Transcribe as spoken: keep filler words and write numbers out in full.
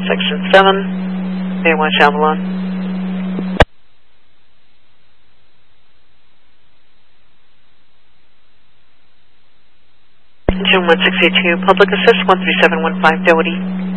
Section seven, Baywatch Avalon. June one six eight two, Public Assist one three seven one five, Doherty.